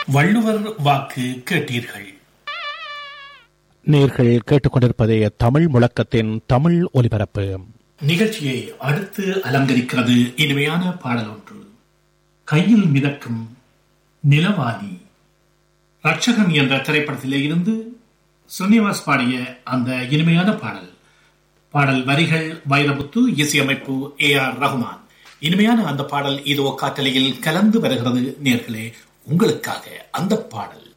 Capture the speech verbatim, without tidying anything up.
வள்ளுவர் வாக்கு கேட்டீர்கள். நேர்கள் கேட்டுக்கொண்டிருப்பதே தமிழ் முழக்கத்தின் தமிழ் ஒலிபரப்பு நிகழ்ச்சியை அடுத்து அலங்கரிக்கிறது இனிமையான பாடல் ஒன்று. கையில் மிதக்கும் நிலவாணி ரட்சகன் என்ற திரைப்படத்திலே இருந்து ஸ்ரீனிவாஸ் பாடிய அந்த இனிமையான பாடல். பாடல் வரிகள் வைரமுத்து, இசையமைப்பு ஏ ஆர் ரஹ்மான். இனிமையான அந்த பாடல் இதோ காற்றலையில் கலந்து வருகிறது நேர்களே, உங்களுக்காக அந்த பாடல்.